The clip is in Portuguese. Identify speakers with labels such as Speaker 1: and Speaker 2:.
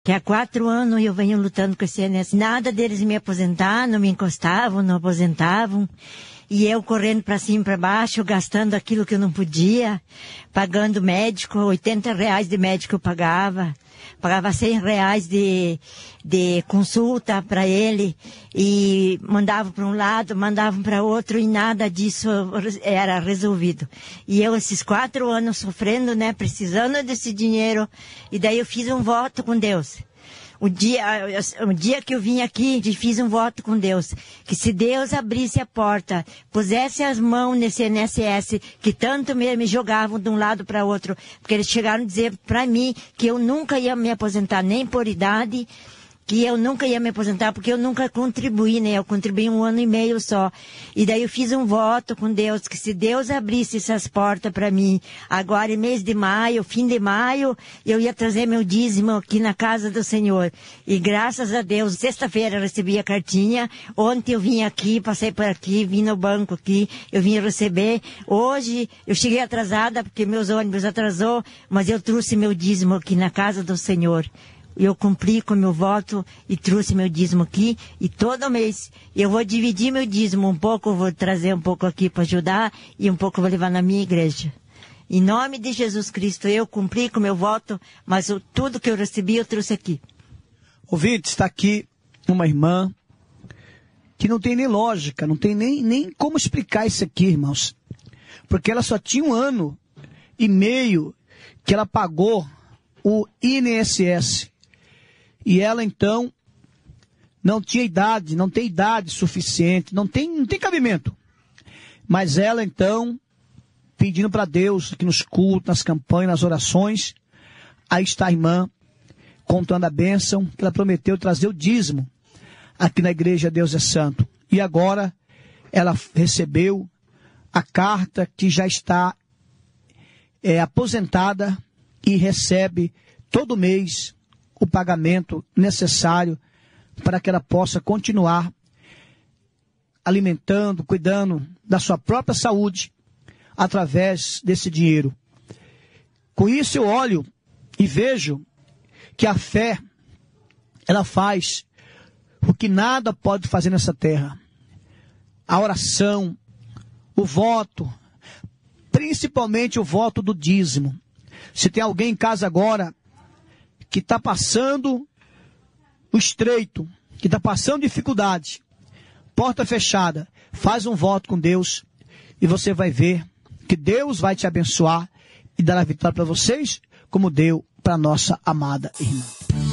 Speaker 1: que há 4 anos eu venho lutando com esse INSS. Nada deles me aposentar, não me encostavam, não aposentavam. E eu correndo para cima e para baixo, gastando aquilo que eu não podia, pagando médico, R$80 de médico eu pagava. Pagava R$100 de consulta para ele e mandava para um lado, mandava para outro e nada disso era resolvido. E eu esses 4 anos sofrendo, né, precisando desse dinheiro, e daí eu fiz um voto com Deus. O dia que eu vim aqui, fiz um voto com Deus, que se Deus abrisse a porta, pusesse as mãos nesse INSS, que tanto me jogavam de um lado para outro, porque eles chegaram a dizer para mim que eu nunca ia me aposentar, nem por idade, que eu nunca ia me aposentar, porque eu nunca contribuí, né? Eu contribuí 1 ano e meio só. E daí eu fiz um voto com Deus, que se Deus abrisse essas portas para mim, agora em mês de maio, fim de maio, eu ia trazer meu dízimo aqui na casa do Senhor. E graças a Deus, sexta-feira eu recebi a cartinha, ontem eu vim aqui, passei por aqui, vim no banco aqui, eu vim receber. Hoje eu cheguei atrasada, porque meus ônibus atrasou, mas eu trouxe meu dízimo aqui na casa do Senhor. Eu cumpri com meu voto e trouxe meu dízimo aqui, e todo mês eu vou dividir meu dízimo, um pouco eu vou trazer um pouco aqui para ajudar e um pouco eu vou levar na minha igreja. Em nome de Jesus Cristo, eu cumpri com meu voto, mas tudo que eu recebi eu trouxe aqui.
Speaker 2: Ouvinte, está aqui uma irmã que não tem nem lógica, não tem nem como explicar isso aqui, irmãos. Porque ela só tinha 1 ano e meio que ela pagou o INSS. E ela, então, não tinha idade, não tem idade suficiente, não tem cabimento. Mas ela, então, pedindo para Deus, aqui nos cultos, nas campanhas, nas orações, aí está a irmã, contando a bênção, que ela prometeu trazer o dízimo aqui na igreja Deus é Santo. E agora, ela recebeu a carta que já está aposentada e recebe todo mês o pagamento necessário para que ela possa continuar alimentando, cuidando da sua própria saúde através desse dinheiro. Com isso eu olho e vejo que a fé, ela faz o que nada pode fazer nessa terra. A oração, o voto, principalmente o voto do dízimo. Se tem alguém em casa agora que está passando o estreito, que está passando dificuldade, porta fechada, faz um voto com Deus e você vai ver que Deus vai te abençoar e dar a vitória para vocês, como deu para nossa amada irmã.